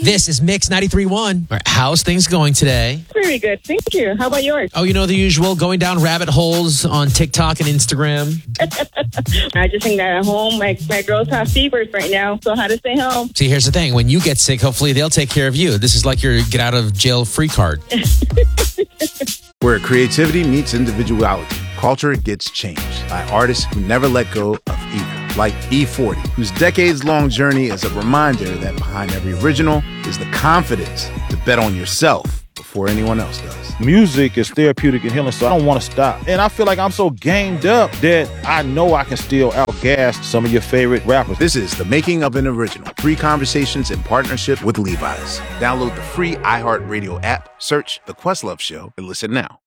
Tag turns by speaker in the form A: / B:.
A: This is Mix 93.1. All right, how's things going today?
B: Pretty good. Thank you. How about yours?
A: Oh, you know the usual, going down rabbit holes on TikTok and Instagram.
B: I just think that at home, my girls have fevers right now, so how to stay home.
A: See, here's the thing. When you get sick, hopefully they'll take care of you. This is like your get out of jail free card.
C: Where creativity meets individuality, culture gets changed by artists who never let go of either. Like E40, whose decades-long journey is a reminder that behind every original is the confidence to bet on yourself before anyone else does.
D: Music is therapeutic and healing, so I don't want to stop. And I feel like I'm so gamed up that I know I can still outgas some of your favorite rappers.
C: This is The Making of an Original. Free conversations in partnership with Levi's. Download the free iHeartRadio app, search The Questlove Show, and listen now.